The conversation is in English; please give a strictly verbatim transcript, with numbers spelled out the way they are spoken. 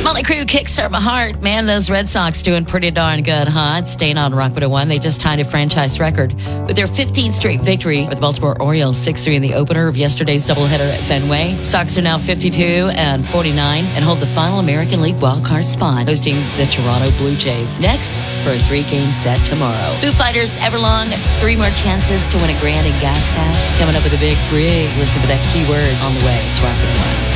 Motley Crue, Kickstart My Heart. Man, those Red Sox doing pretty darn good, huh? It's staying on Rock one oh one. They just tied a franchise record with their fifteenth straight victory with the Baltimore Orioles, six three in the opener of yesterday's doubleheader at Fenway. Sox are now fifty-two and forty-nine and hold the final American League wildcard spot, hosting the Toronto Blue Jays. Next, for a three-game set tomorrow. Foo Fighters, Everlong, three more chances to win a grand in gas cash. Coming up with a big rig. Listen for that keyword on the way. It's Rock one oh one.